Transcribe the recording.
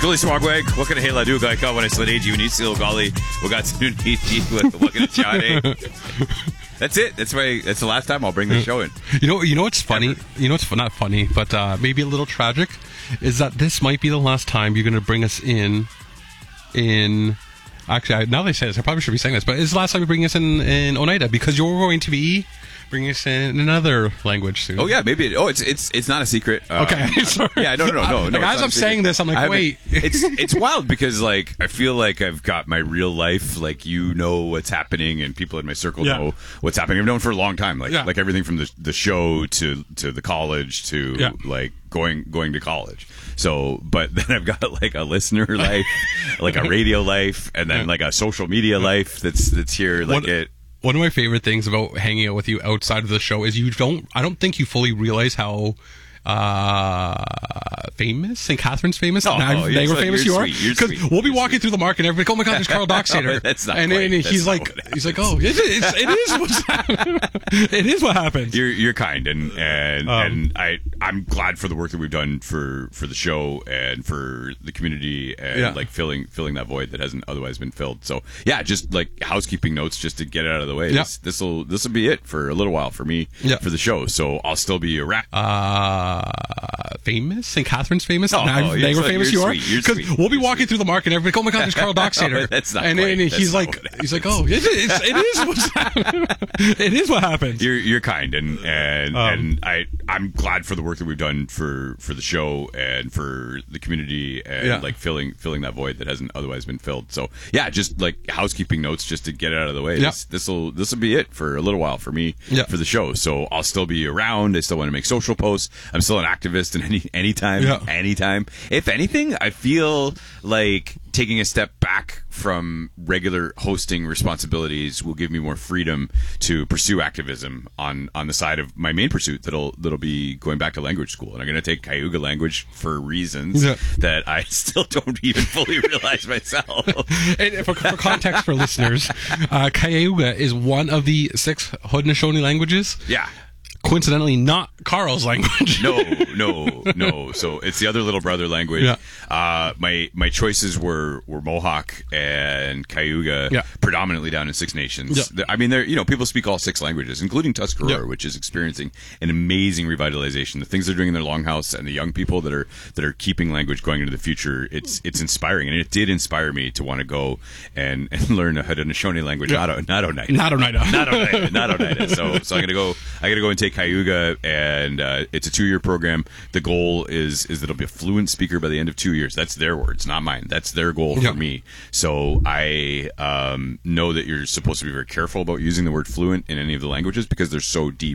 Gully Smogwag, welcome to Hela Duga. I call when I slid AG, when you see Gully, we got some new with welcome to Chade. That's it. That's the last time I'll bring the show in. You know what's funny? You know what's not funny, but maybe a little tragic, is that this might be the last time you're going to bring us in. Actually, now they say this, I probably should be saying this, but it's the last time you bring us in Oneida, because you're going to be bringing us in another language soon. Oh yeah, maybe. It's not a secret. Okay, sorry. Yeah, no. Like, as I'm saying this, I'm like, wait. It's wild because like I feel like I've got my real life. Like what's happening, and people in my circle know what's happening. I've known for a long time. Like everything from the show to the college to like going to college. So, but then I've got like a listener life, like a radio life, and then like a social media life that's here. Like One of my favorite things about hanging out with you outside of the show is I don't think you fully realize how famous St. Catherine's famous, Niagara famous you are, because we'll be walking through the market and everybody, oh my god, there's Carl Dockstader. That's not and quite, he's like, oh, it is what's happening. It is what happens. You're kind, and I'm glad for the work that we've done for the show and for the community, and like filling that void that hasn't otherwise been filled. So yeah, just like housekeeping notes just to get it out of the way. This will be it for a little while for me for the show. So I'll still be around. Famous St. Catherine's famous, Niagara famous you are, because we'll be walking through the market and everybody, oh my god, there's Carl Dockstader. That's not and quite, he's like, oh, it is what's happening. It is what happens. You're kind, and I'm glad for the work that we've done for the show and for the community, and like filling that void that hasn't otherwise been filled. So yeah, just like housekeeping notes just to get it out of the way. This will be it for a little while for me for the show. So I'll still be around. I still want to make social posts. I'm still an activist, and anytime. If anything, I feel like taking a step back from regular hosting responsibilities will give me more freedom to pursue activism on the side of my main pursuit that'll be going back to language school. And I'm going to take Cayuga language for reasons that I still don't even fully realize myself. And for context for listeners, Cayuga is one of the 6 Haudenosaunee languages. Yeah. Coincidentally, not Carl's language. No. So it's the other little brother language. My choices were Mohawk and Cayuga, predominantly down in Six Nations. I mean, people speak all 6 languages, including Tuscarora, which is experiencing an amazing revitalization. The things they're doing in their longhouse, and the young people that are keeping language going into the future, it's inspiring, and it did inspire me to want to go and learn a Haudenosaunee language. Not Oneida. So I gotta go and take Cayuga, and it's a 2-year program. The goal is that I'll be a fluent speaker by the end of 2 years. That's their words, not mine. That's their goal for me. So I know that you're supposed to be very careful about using the word fluent in any of the languages because they're so deep.